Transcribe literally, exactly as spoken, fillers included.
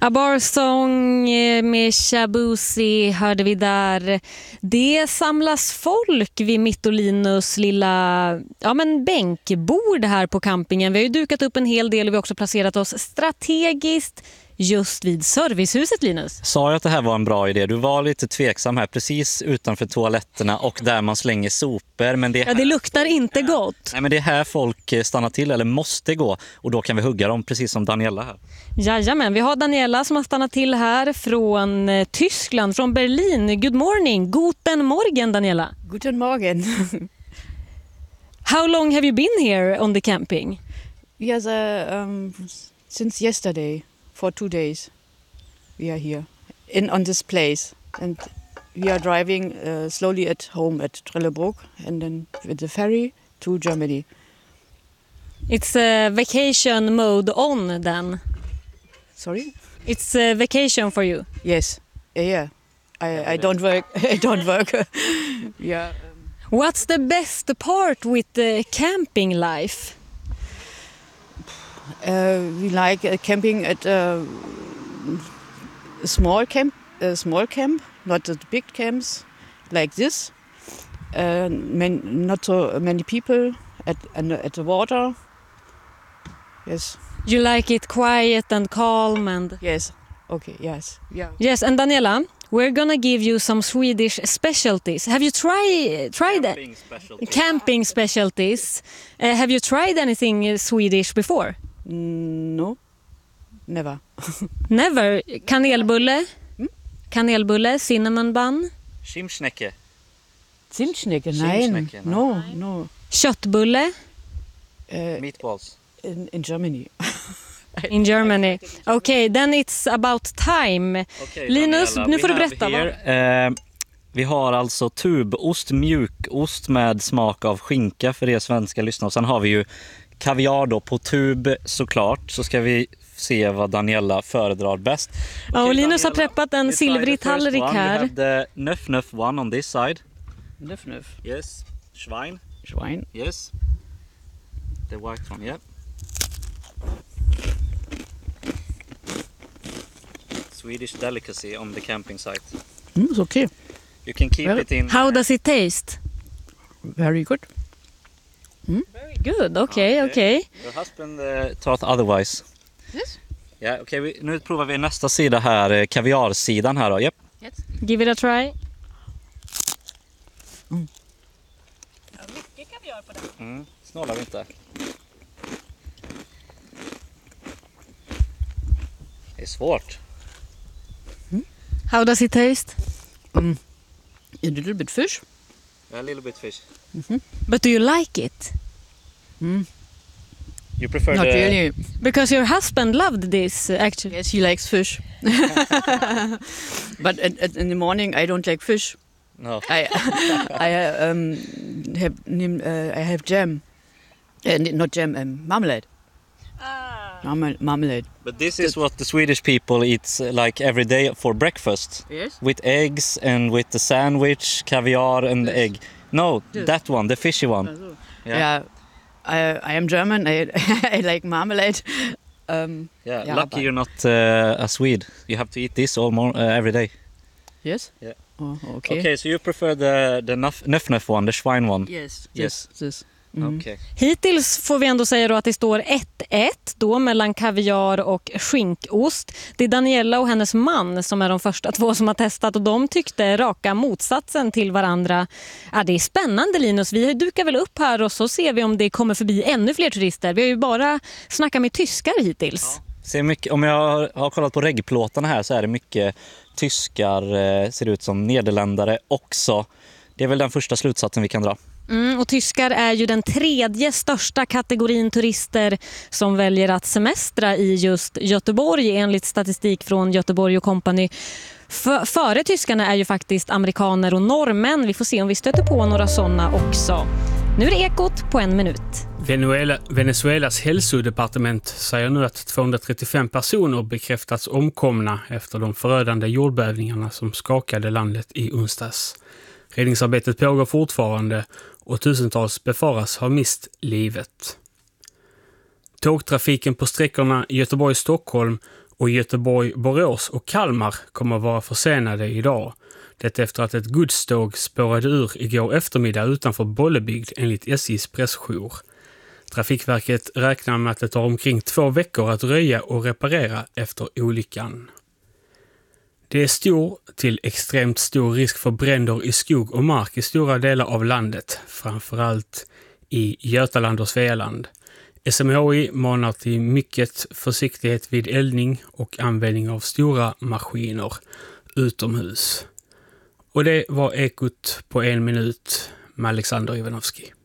A Bar Song med Shabuzi hörde vi där. Det samlas folk vid mitt och Linus lilla ja, men bänkbord här på campingen. Vi har ju dukat upp en hel del och vi har också placerat oss strategiskt just vid servicehuset, Linus. Sa jag att det här var en bra idé? Du var lite tveksam här, precis utanför toaletterna och där man slänger sopor. Men det, ja, det luktar inte gott. Nej, men det är här folk stannar till eller måste gå och då kan vi hugga dem, precis som Daniela här. Jajamän, vi har Daniela som har stannat till här från Tyskland, från Berlin. Good morning, guten morgen Daniela. Guten Morgen. How long have you been here on the camping? Yes, uh, um, since yesterday. For two days we are here in on this place, and we are driving uh, slowly at home at Trelleborg and then with the ferry to Germany. It's a vacation mode on then. Sorry? It's a vacation for you. Yes. Yeah, yeah. I, I don't work. I don't work. Yeah. Um. What's the best part with the camping life? Uh, we like uh, camping at uh, a small camp, a small camp, not the big camps like this. Uh, man, not so many people at at the water. Yes. You like it quiet and calm and yes. Okay. Yes. Yeah. Yes, and Daniela, we're gonna give you some Swedish specialties. Have you tried tried Camping specialties. Camping specialties? Uh, have you tried anything Swedish before? Mm, no, never. Never. Kanelbulle? Mm? Kanelbulle, cinnamon bun? Zimtschnecke. Zimtschnecke? Nein. Zimtschnecke, nein. No, no. Köttbulle? Uh, Meatballs. in, in Germany. In Germany. Okay, then it's about time. Okay, Linus, Daniela, nu får du we have berätta. here, eh, vi har alltså tubost, mjukost med smak av skinka för er svenska lyssnare. Och sen har vi ju kaviar då på tub såklart. Så ska vi se vad Daniela föredrar bäst. Ja, och Okay, Linus Daniela, har preppat en let's try silvrig the first tallrik one. här. We have the nuff nuff one on this side. Nuff, nuff. Yes. Schwein. Schwein. Yes. The white one, yeah. Swedish delicacy on the camping site. Mm, it's okay. You can keep Well, it in. How does it taste? Very good. Very good, okay, okay. Your husband uh, thought otherwise. Yes. Ja, yeah, okej. Okay, nu provar vi nästa sida här, eh, kaviarsidan här då. Yep. Yes. Give it a try. Mm. Ja, mycket kaviar på den. Mm, snålar vi inte. Det är svårt. How does it taste? Mm. A little bit fish. A little bit fish. But do you like it? Mm. You prefer Not the... really. Because your husband loved this, uh, actually. Yes, he likes fish. But at, at, in the morning, I don't like fish. No. I I uh, um have uh, I have jam, uh, not jam, um, marmalade. Ah. Marmal- marmalade. But this is what the Swedish people eat uh, like every day for breakfast. Yes. With eggs and with the sandwich, caviar and Yes. egg. No, Yes. that one, the fishy one. Yeah. yeah. I I am German. I I like marmalade. Um, Yeah, Yeah, lucky but- you're not uh, a Swede. You have to eat this all mor- uh, every day. yes. Yeah. Oh, okay. Okay, so you prefer the the nuff nuff, nuff one, the Schwein one. Yes. Yes. This. this. Mm. Okay. Hittills får vi ändå säga då att det står ett ett då mellan kaviar och skinkost. Det är Daniela och hennes man som är de första två som har testat och de tyckte raka motsatsen till varandra. Ja, det är spännande, Linus. Vi dukar väl upp här och så ser vi om det kommer förbi ännu fler turister. Vi har ju bara snackat med tyskar hittills. Ja. Ser mycket, om jag har kollat på reggplåtarna här så är det mycket tyskar, eh, ser ut som nederländare också. Det är väl den första slutsatsen vi kan dra. Mm, och tyskar är ju den tredje största kategorin turister som väljer att semestra i just Göteborg enligt statistik från Göteborg och Company. F- före tyskarna är ju faktiskt amerikaner och norrmän. Vi får se om vi stöter på några sådana också. Nu är det Ekot på en minut. Venezuela, Venezuelas hälsodepartement säger nu att tvåhundratrettiofem personer bekräftats omkomna efter de förödande jordbävningarna som skakade landet i onsdags. Räddningsarbetet pågår fortfarande och tusentals befaras ha mist livet. Tågtrafiken på sträckorna Göteborg-Stockholm Och Göteborg, Borås och Kalmar kommer att vara försenade idag. Det efter att ett godståg spårade ur igår eftermiddag utanför Bollebygd enligt S J:s pressjour. Trafikverket räknar med att det tar omkring två veckor att röja och reparera efter olyckan. Det är stor till extremt stor risk för bränder i skog och mark i stora delar av landet, framförallt i Götaland och Svealand. S M H I manar till mycket försiktighet vid eldning och användning av stora maskiner utomhus. Och det var Ekot på en minut med Alexander Ivanovski.